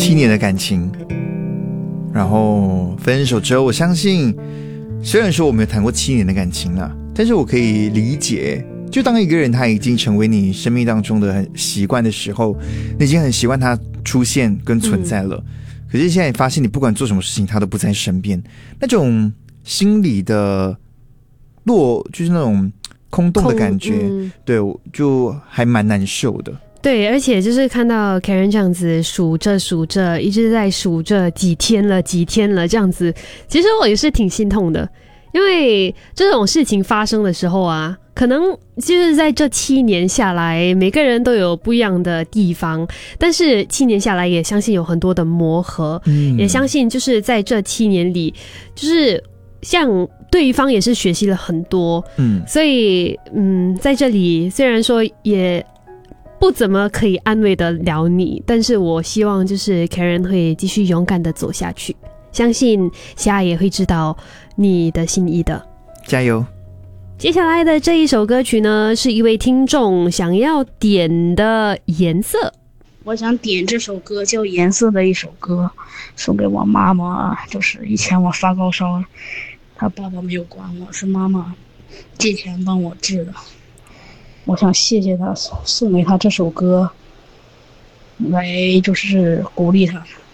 7年的感情，然后分手之后，我相信虽然说我没有谈过7年的感情啦，但是我可以理解，就当一个人他已经成为你生命当中的很习惯的时候，你已经很习惯他出现跟存在了，可是现在你发现你不管做什么事情他都不在身边，那种心里的就是那种空洞的感觉，对，就还蛮难受的。 对，而且就是看到 Karen 这样子数着一直在数着几天了这样子，其实我也是挺心痛的，因为这种事情发生的时候啊，可能就是在这7年下来，每个人都有不一样的地方，但是7年下来也相信有很多的磨合，也相信就是在这7年里，就是像对方也是学习了很多，所以在这里虽然说也不怎么可以安慰得了你，但是我希望就是 Karen 会继续勇敢的走下去，相信夏也会知道你的心意的， 加油。 接下来的这一首歌曲呢，是一位听众想要点的颜色， 我想点这首歌叫《颜色》的一首歌，送给我妈妈。就是以前我发高烧，她爸爸没有管我，是妈妈借钱帮我治的。我想谢谢她，送给她这首歌，来就是鼓励她。